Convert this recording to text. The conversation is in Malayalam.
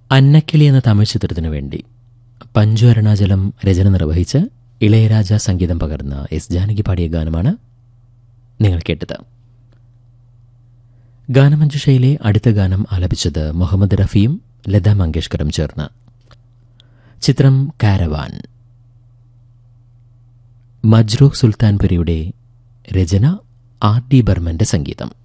അന്നക്കിളി എന്ന തമിഴ് ചിത്രത്തിനു വേണ്ടി പഞ്ചു അരുണാചലം രചന നിർവഹിച്ച് ഇളയരാജ സംഗീതം പകർന്ന എസ് ജാനകി പാടിയ ഗാനമാണ് നിങ്ങൾ കേട്ടത്. ഗാനമഞ്ജുഷയിലെ അടുത്ത ഗാനം ആലപിച്ചത് മുഹമ്മദ് റഫിയും ലതാ മങ്കേഷ്കറും ചേർന്ന്. ചിത്രം കാരവാൻ. മജ്രൂഹ് സുൽത്താൻപുരിയുടെ രചന, ആർ ഡി ബർമന്റെ സംഗീതം.